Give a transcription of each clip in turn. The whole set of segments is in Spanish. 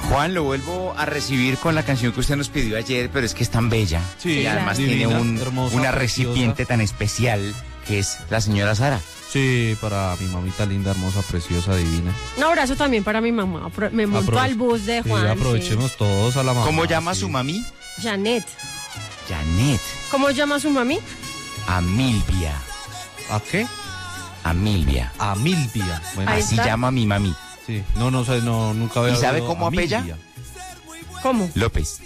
Juan, lo vuelvo a recibir con la canción que usted nos pidió ayer, pero es que es tan bella. Sí, y además divina, tiene hermosa, una preciosa. recipiente tan especial que es la señora Sara. Sí, para mi mamita linda, hermosa, preciosa, divina. Un abrazo también para mi mamá. Me montó al bus de Juan. Sí, aprovechemos todos a la mamá. ¿Cómo llama sí. su mami? Janet. Janet. ¿Cómo llama su mami? Amilvia. ¿A qué? Amilvia. A Milvia. Bueno, Ahí Así está. llama mi mami. sí. No sé, nunca había ¿Y sabe oído cómo a apella? Milvia. ¿Cómo? López.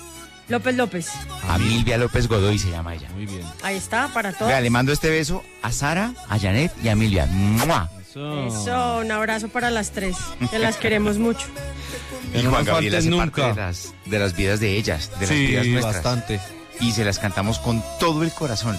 López. Amilvia López Godoy se llama ella. Muy bien. Ahí está, para todos. Vea, le mando este beso a Sara, a Janet y a Amilvia. ¡Mua! Eso, un abrazo para las tres, que las queremos mucho. Y no Juan me Gabriel falten hace nunca. parte de las vidas de ellas, de las vidas Sí, nuestras. bastante. Y se las cantamos con todo el corazón.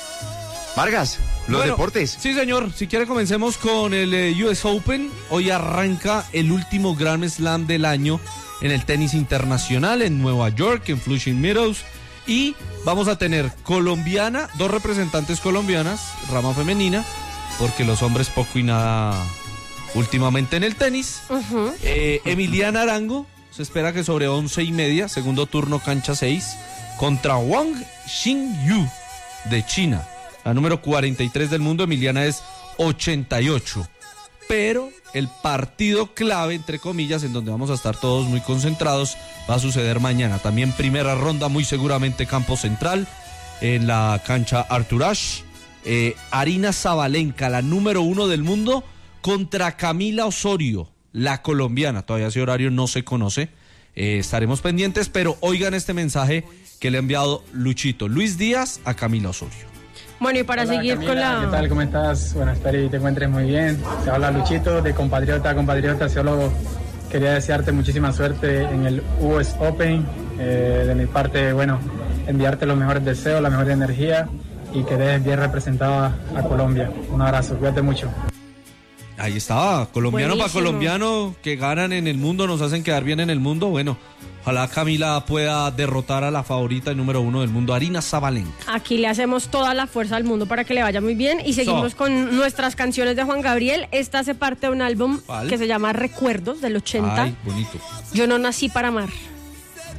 Vargas, los Bueno, deportes. Sí, señor. Si quiere, comencemos con el US Open. Hoy arranca el último Grand Slam del año en el tenis internacional en Nueva York, en Flushing Meadows. Y vamos a tener colombiana, 2 representantes colombianas, rama femenina, porque los hombres poco y nada últimamente en el tenis. Ujú. Emiliana Arango, se espera que sobre 11:30, segundo turno, cancha 6, contra Wang Xingyu de China. La número 43 del mundo. Emiliana es 88. Pero el partido clave, entre comillas, en donde vamos a estar todos muy concentrados, va a suceder mañana. También primera ronda, muy seguramente campo central, en la cancha Arthur Ashe. Arina Sabalenka, la número 1 del mundo, contra Camila Osorio, la colombiana. Todavía ese horario no se conoce. Estaremos pendientes, pero oigan este mensaje que le ha enviado Luchito Luis Díaz a Camila Osorio. Bueno, y para Hola, seguir Camila, con la... ¿qué tal? ¿Cómo estás? Bueno, espero y te encuentres muy bien. Te habla Luchito, de compatriota a compatriota. Solo quería desearte muchísima suerte en el US Open. De mi parte, bueno, enviarte los mejores deseos, la mejor energía y que dejes bien representada a Colombia. Un abrazo, cuídate mucho. Ahí está, colombiano para Buenísimo. colombiano, que ganan en el mundo, nos hacen quedar bien en el mundo. Bueno, ojalá Camila pueda derrotar a la favorita número 1 del mundo, Arina Sabalenka. Aquí le hacemos toda la fuerza al mundo para que le vaya muy bien y seguimos con nuestras canciones de Juan Gabriel. Esta hace parte de un álbum ¿Cuál? que se llama Recuerdos del 80. Ay, bonito. Yo no nací para amar.